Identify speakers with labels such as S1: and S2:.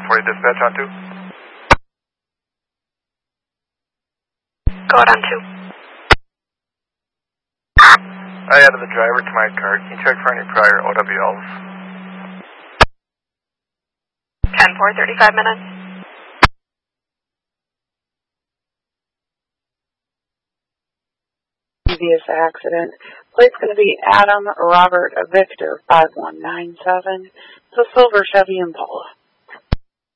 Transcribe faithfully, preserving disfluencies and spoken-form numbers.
S1: forty dispatch on two.
S2: Go ahead on two.
S1: I added the driver to my card. Can you check for any prior O W Ls?
S2: ten four, thirty-five minutes.
S3: Previous accident. Plate's going to be Adam Robert Victor five one nine seven. It's a silver Chevy Impala.